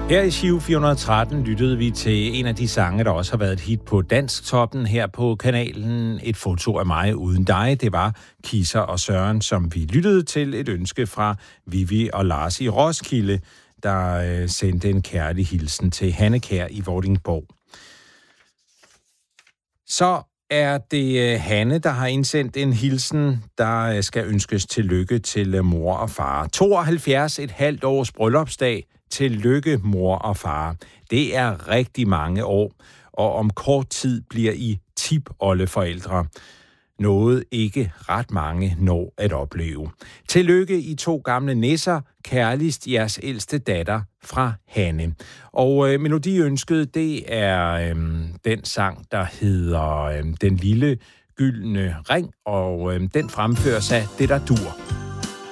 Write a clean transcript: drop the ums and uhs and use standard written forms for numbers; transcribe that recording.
Her i Giro 413 lyttede vi til en af de sange, der også har været et hit på Dansktoppen her på kanalen. Et foto af mig uden dig. Det var Kisser og Søren, som vi lyttede til. Et ønske fra Vivi og Lars i Roskilde, der sendte en kærlig hilsen til Hanne Kjær i Vordingborg. Så er det Hanne, der har indsendt en hilsen, der skal ønskes tillykke til mor og far. 72,5 års bryllupsdag. Tillykke, mor og far. Det er rigtig mange år, og om kort tid bliver I tipoldeforældre. Noget ikke ret mange når at opleve. Tillykke, I to gamle nisser. Kærligst jeres ældste datter fra Hanne. Og melodiønsket, det er den sang, der hedder Den lille gyldne ring, og den fremføres af Det der dur.